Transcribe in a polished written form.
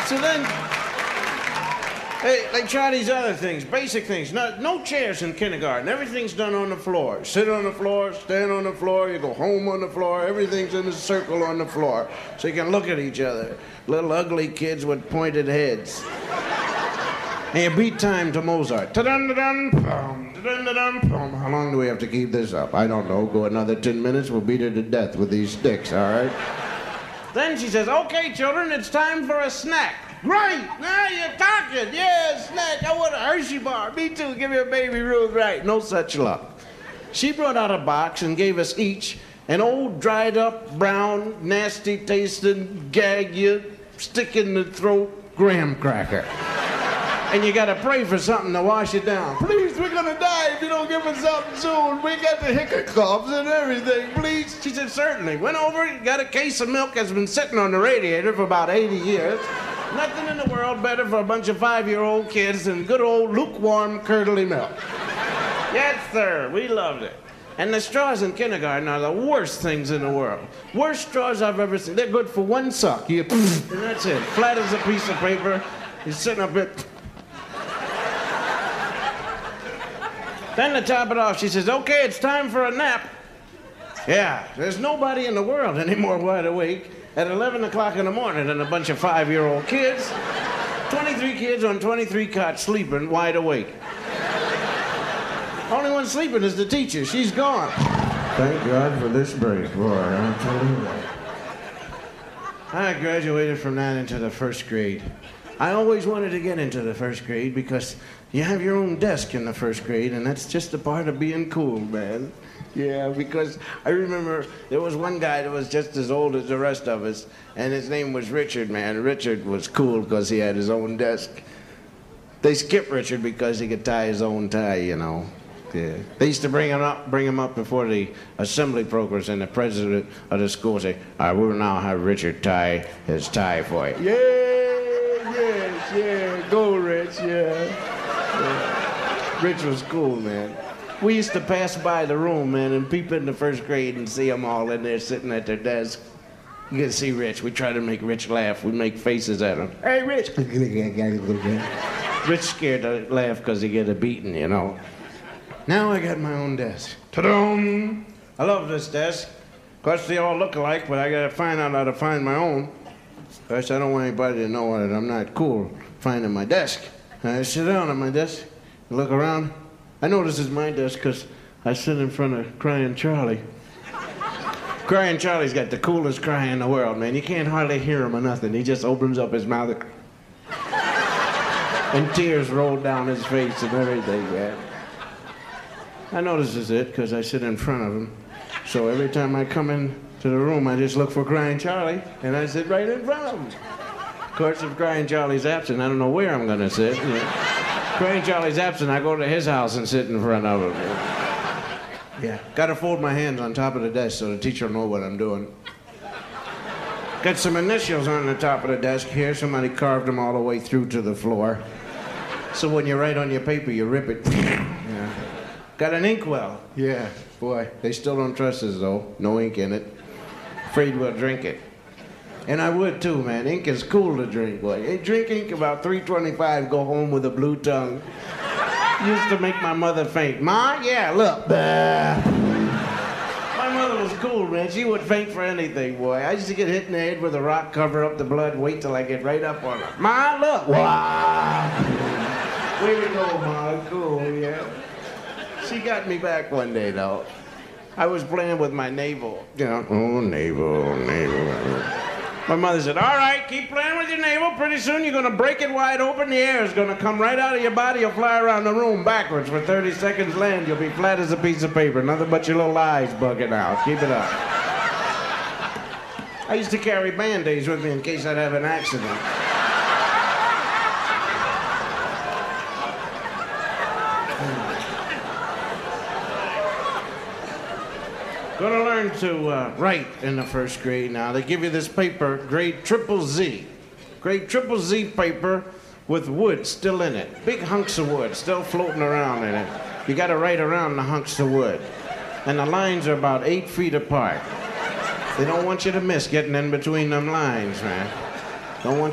So then, they try these other things, basic things. No chairs in kindergarten. Everything's done on the floor. Sit on the floor, stand on the floor, you go home on the floor. Everything's in a circle on the floor so you can look at each other. Little ugly kids with pointed heads. And you beat time to Mozart. Ta-dun-da-dun, pum, ta-dun-da-dun, pum. How long do we have to keep this up? I don't know. Go another 10 minutes, we'll beat her to death with these sticks, all right? Then she says, okay, children, it's time for a snack. Great! Now you're talking. Yeah, snack. I want a Hershey bar. Me too. Give me a Baby Ruth. Right. No such luck. She brought out a box and gave us each an old, dried-up, brown, nasty-tasting, gag-you, stick-in-the-throat graham cracker. And you gotta pray for something to wash it down. Please, we're gonna die if you don't give us something soon. We got the hiccups and everything, please. She said, certainly. Went over, got a case of milk that's been sitting on the radiator for about 80 years. Nothing in the world better for a bunch of 5-year-old kids than good old lukewarm, curdly milk. Yes, sir, we loved it. And the straws in kindergarten are the worst things in the world. Worst straws I've ever seen. They're good for one suck. And that's it. Flat as a piece of paper. You're sitting up here. Then to top it off, she says, okay, it's time for a nap. Yeah, there's nobody in the world anymore wide awake at 11 o'clock in the morning than a bunch of 5-year-old kids. 23 kids on 23 cots sleeping wide awake. Only one sleeping is the teacher. She's gone. Thank God for this break, boy. I'll tell you that. I graduated from that into the first grade. I always wanted to get into the first grade because you have your own desk in the first grade, and that's just a part of being cool, man. Yeah, because I remember there was one guy that was just as old as the rest of us, and his name was Richard, man. Richard was cool because he had his own desk. They skipped Richard because he could tie his own tie, you know. Yeah. They used to bring him up before the assembly programs, and the president of the school say, I will now have Richard tie his tie for you. Yeah, go Rich, yeah. Rich was cool, man. We used to pass by the room, man, and peep in the first grade and see them all in there sitting at their desk. You can see Rich. We try to make Rich laugh. We make faces at him. Hey, Rich. Rich scared to laugh because he get a beating, you know. Now I got my own desk. Ta-dum! I love this desk. Of course, they all look alike, but I got to find out how to find my own. First, I don't want anybody to know that I'm not cool finding my desk. I sit down at my desk, look around. I know this is my desk because I sit in front of Crying Charlie. Crying Charlie's got the coolest cry in the world, man. You can't hardly hear him or nothing. He just opens up his mouth and tears roll down his face and everything, man. I know this is it because I sit in front of him. So every time I come into the room, I just look for Crying Charlie, and I sit right in front of him. Of course, if Crying Charlie's absent, I don't know where I'm going to sit. You know. Crying Charlie's absent, I go to his house and sit in front of him. Yeah, got to fold my hands on top of the desk so the teacher will know what I'm doing. Got some initials on the top of the desk here. Somebody carved them all the way through to the floor. So when you write on your paper, you rip it. Yeah. Got an inkwell. Yeah, boy, they still don't trust us, though. No ink in it. Afraid we'll drink it. And I would, too, man. Ink is cool to drink, boy. Hey, drink ink about 3:25, go home with a blue tongue. Used to make my mother faint. Ma, yeah, look. My mother was cool, man. She would faint for anything, boy. I used to get hit in the head with a rock, cover up the blood, wait till I get right up on her. Ma, look. Wow. Way to go, Ma. Cool, yeah. She got me back one day, though. I was playing with my navel. You know, oh, navel. My mother said, all right, keep playing with your navel. Pretty soon you're going to break it wide open. The air is going to come right out of your body. You'll fly around the room backwards for 30 seconds, land. You'll be flat as a piece of paper. Nothing but your little eyes bugging out. Keep it up. I used to carry Band-Aids with me in case I'd have an accident. Gonna learn to write in the first grade now. They give you this paper, grade triple Z. Grade triple Z paper with wood still in it. Big hunks of wood still floating around in it. You gotta write around the hunks of wood. And the lines are about 8 feet apart. They don't want you to miss getting in between them lines, man. Don't want